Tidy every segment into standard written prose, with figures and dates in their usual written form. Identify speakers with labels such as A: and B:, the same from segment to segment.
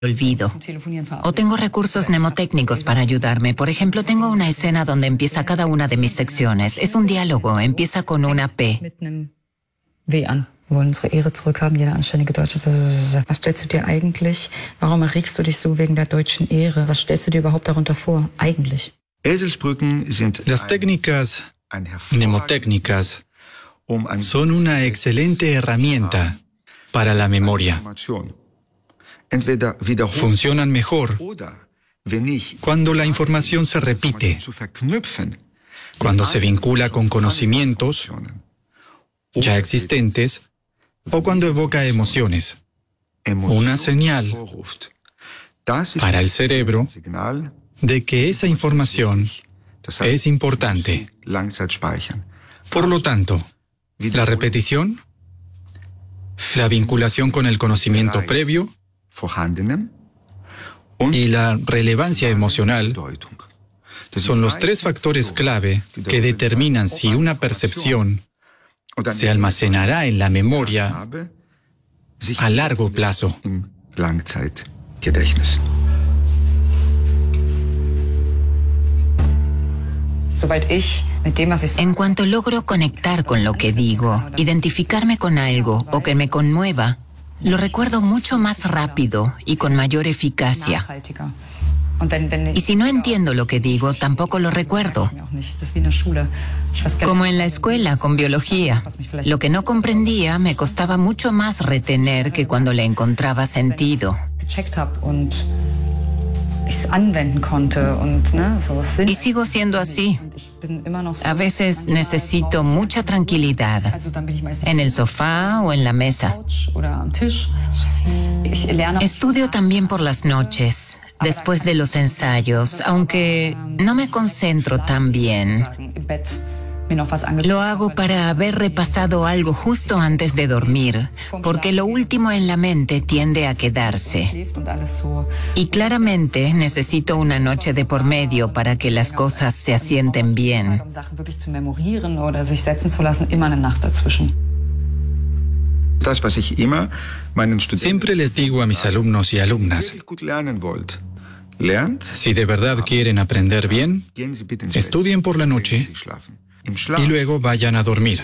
A: olvido. O tengo recursos mnemotécnicos para ayudarme. Por ejemplo, tengo una escena donde empieza cada una de mis secciones. Es un diálogo, empieza con una P.
B: Wir wollen unsere Ehre zurückhaben, jeder anständige Deutsche. Was stellst du dir eigentlich? Warum erregst du dich so wegen der deutschen Ehre? Was stellst du dir überhaupt darunter vor, eigentlich?
C: Las técnicas mnemotécnicas son una excelente herramienta para la memoria. Funcionan mejor cuando la información se repite, cuando se vincula con conocimientos ya existentes o cuando evoca emociones. Una señal para el cerebro de que esa información es importante. Por lo tanto, la repetición, la vinculación con el conocimiento previo y la relevancia emocional son los tres factores clave que determinan si una percepción se almacenará en la memoria a largo plazo.
A: En cuanto logro conectar con lo que digo, identificarme con algo o que me conmueva, lo recuerdo mucho más rápido y con mayor eficacia. Y si no entiendo lo que digo, tampoco lo recuerdo. Como en la escuela con biología. Lo que no comprendía me costaba mucho más retener que cuando le encontraba sentido. Y sigo siendo así. A veces necesito mucha tranquilidad, en el sofá o en la mesa. Estudio también por las noches, después de los ensayos, aunque no me concentro tan bien. Lo hago para haber repasado algo justo antes de dormir, porque lo último en la mente tiende a quedarse. Y claramente necesito una noche de por medio para que las cosas se asienten bien.
C: Siempre les digo a mis alumnos y alumnas, si de verdad quieren aprender bien, estudien por la noche y luego vayan a dormir.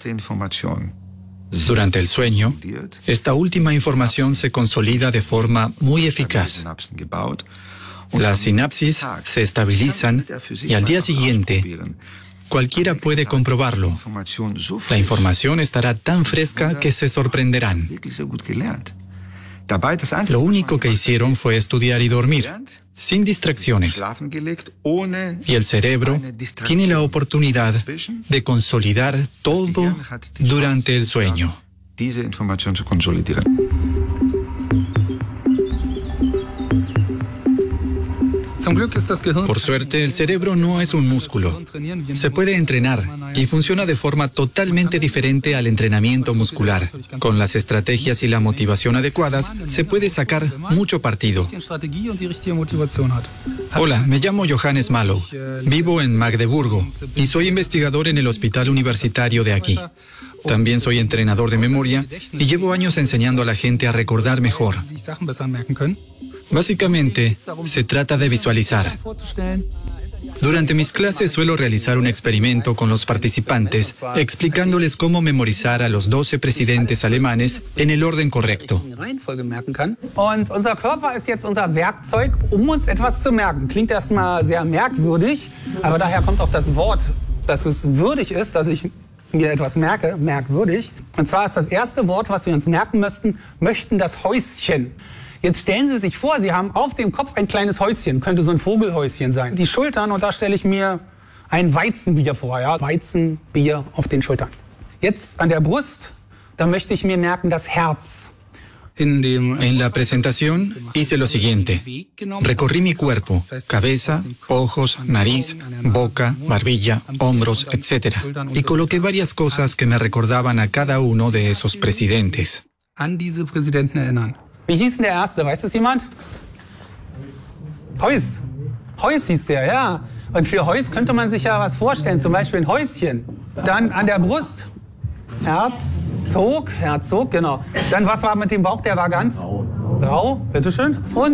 C: Durante el sueño, esta última información se consolida de forma muy eficaz. Las sinapsis se estabilizan y al día siguiente, cualquiera puede comprobarlo. La información estará tan fresca que se sorprenderán. Lo único que hicieron fue estudiar y dormir, sin distracciones. Y el cerebro tiene la oportunidad de consolidar todo durante el sueño. Por suerte, el cerebro no es un músculo. Se puede entrenar y funciona de forma totalmente diferente al entrenamiento muscular. Con las estrategias y la motivación adecuadas, se puede sacar mucho partido. Hola, me llamo Johannes Mallow. Vivo en Magdeburgo y soy investigador en el hospital universitario de aquí. También soy entrenador de memoria y llevo años enseñando a la gente a recordar mejor. Básicamente, se trata de visualizar. Durante mis clases suelo realizar un experimento con los participantes, explicándoles cómo memorizar a los 12 presidentes alemanes en el orden correcto.
D: Und unser Körper ist jetzt unser Werkzeug, uns etwas zu merken. Klingt erstmal sehr merkwürdig, aber daher kommt auch das Wort, dass es würdig ist, dass ich mir etwas merke, merkwürdig. Und zwar ist das erste Wort, was wir uns merken möchten das Häuschen. Jetzt stellen Sie sich vor, Sie haben auf dem Kopf ein kleines Häuschen, könnte so ein Vogelhäuschen sein. Die Schultern, und da stelle ich mir ein Weizenbier vor, ja, Weizenbier auf den Schultern. Jetzt an der Brust, da möchte ich mir merken das Herz.
C: En la presentación hice lo siguiente. Recorrí mi cuerpo, cabeza, ojos, nariz, boca, barbilla, hombros, etc. Y coloqué varias cosas que me recordaban a cada uno de esos presidentes.
D: An diese Präsidenten erinnern. Wie hieß denn der erste? Weiß das jemand? Heuss. Heuss hieß der, ja. Und für Heuss könnte man sich ja was vorstellen, zum Beispiel ein Häuschen. Dann an der Brust. Herzog, genau. Dann was war mit dem Bauch? Der war ganz Rau, bitteschön. Und